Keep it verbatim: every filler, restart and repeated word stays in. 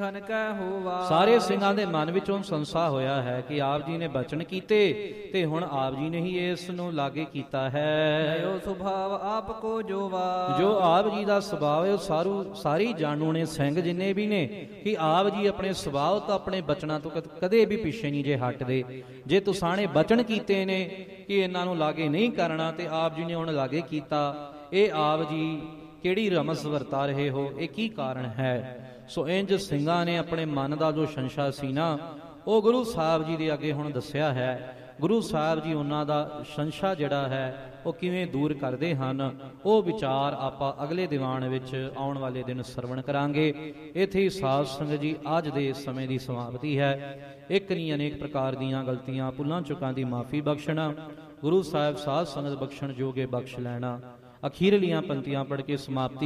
ਸਾਰੇ ਸਿੰਘਾਂ ਦੇ ਮਨ ਵਿੱਚੋਂ ਸੰਸਾ ਹੋਇਆ ਹੈ ਕਿ ਆਪ ਜੀ ਨੇ ਬਚਨ ਕੀਤੇ ਤੇ ਹੁਣ ਆਪ ਜੀ ਨੇ ਹੀ ਇਸ ਨੂੰ ਲਾਗੇ ਕੀਤਾ ਹੈ। ਜੋ ਸੁਭਾਵ ਆਪ ਕੋ ਜੋਵਾ, ਜੋ ਆਪ ਜੀ ਦਾ ਸੁਭਾਅ ਹੈ ਉਹ ਸਾਰੂ ਸਾਰੀ ਜਾਣੂ ਨੇ ਸਿੰਘ ਜਿੰਨੇ ਵੀ ਨੇ ਕਿ ਆਪ ਜੀ ਆਪਣੇ ਸੁਭਾਅ ਤੋਂ ਆਪਣੇ ਬਚਨਾਂ ਤੋਂ ਕਦੇ ਵੀ ਪਿੱਛੇ ਨਹੀਂ ਜੇ ਹਟਦੇ। ਜੇ ਤੁਸਾਂ ਨੇ ਬਚਨ ਕੀਤੇ ਨੇ ਕਿ ਇਹਨਾਂ ਨੂੰ ਲਾਗੇ ਨਹੀਂ ਕਰਨਾ ਤੇ ਆਪ ਜੀ ਨੇ ਹੁਣ ਲਾਗੇ ਕੀਤਾ। ਇਹ ਆਪ ਜੀ ਕਿਹੜੀ ਰਮਸ ਵਰਤਾ ਰਹੇ ਹੋ, ਇਹ ਕੀ ਕਾਰਨ ਹੈ? ਸੋ ਇੰਜ ਸਿੰਘਾਂ ਨੇ ਆਪਣੇ ਮਨ ਦਾ ਜੋ ਸੰਸ਼ਾ ਸੀ ਨਾ ਉਹ ਗੁਰੂ ਸਾਹਿਬ ਜੀ ਦੇ ਅੱਗੇ ਹੁਣ ਦੱਸਿਆ ਹੈ। ਗੁਰੂ ਸਾਹਿਬ ਜੀ ਉਹਨਾਂ ਦਾ ਸੰਸ਼ਾ ਜਿਹੜਾ ਹੈ ਉਹ ਕਿਵੇਂ ਦੂਰ ਕਰਦੇ ਹਨ, ਉਹ ਵਿਚਾਰ ਆਪਾਂ ਅਗਲੇ ਦੀਵਾਨ ਵਿੱਚ ਆਉਣ ਵਾਲੇ ਦਿਨ ਸਰਵਣ ਕਰਾਂਗੇ। ਇੱਥੇ ਹੀ ਸਾਧ ਸੰਗਤ ਜੀ ਅੱਜ ਦੇ ਸਮੇਂ ਦੀ ਸਮਾਪਤੀ ਹੈ। ਇੱਕ ਨਹੀਂ ਅਨੇਕ ਪ੍ਰਕਾਰ ਦੀਆਂ ਗਲਤੀਆਂ ਭੁੱਲਾਂ ਚੁੱਕਾਂ ਦੀ ਮਾਫੀ ਬਖਸ਼ਣਾ, ਗੁਰੂ ਸਾਹਿਬ ਸਾਧ ਸੰਗਤ ਬਖਸ਼ਣ ਜੋਗੇ ਬਖਸ਼ ਲੈਣਾ। ਅਖੀਰਲੀਆਂ ਪੰਕਤੀਆਂ ਪੜ੍ਹ ਕੇ ਸਮਾਪਤੀ